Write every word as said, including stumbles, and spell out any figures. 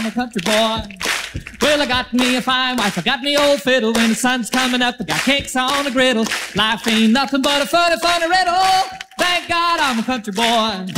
I'm a country boy. Well, I got me a fine wife, I got me old fiddle. When the sun's coming up, I got cakes on the griddle. Life ain't nothing but a funny, funny riddle. Thank God I'm a country boy.